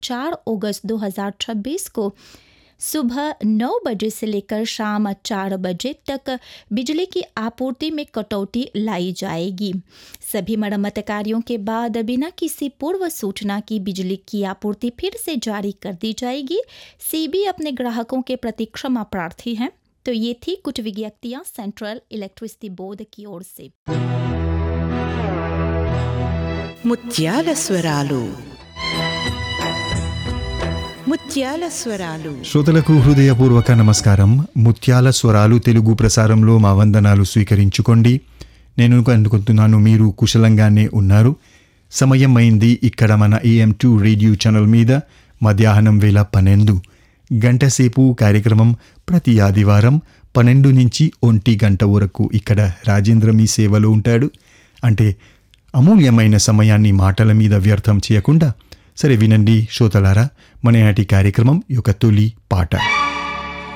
4 अगस्त 2026 को सुबह 9 बजे से लेकर शाम 4 बजे तक बिजली की आपूर्ति में कटौती लाई जाएगी। सभी मरम्मत कार्यों के बाद बिना किसी पूर्व सूचना की बिजली की आपूर्ति फिर से जारी कर दी जाएगी। सीबी अपने ग्राहकों के प्रति क्षमा प्रार्थी हैं। तो ये थी कुछ विज्ञप्तियां सेंट्रल इलेक्ट्रिसिटी बोर्ड की ओर से। ముత్యాల స్వరాలు ముత్యాల స్వరాలు శ్రోతలకు హృదయపూర్వక నమస్కారం. ముత్యాల స్వరాలు తెలుగు ప్రసారంలో మా వందనాలు స్వీకరించుకోండి. నేను అనుకుంటున్నాను మీరు కుశలంగానే ఉన్నారు. సమయం అయింది ఇక్కడ మన AM2 రేడియో ఛానల్ మీద మధ్యాహ్నం వేళ 12 గంట సేపు కార్యక్రమం. ప్రతి ఆదివారం 12 నుంచి 1 గంట వరకు ఇక్కడ రాజేంద్ర మీ సేవలో ఉంటాడు. అంటే అమూల్యమైన సమయాన్ని మాటల మీద వ్యర్థం చేయకుండా సరే వినండి శ్రోతలారా మన నాటి కార్యక్రమం యొక్క తొలి పాట.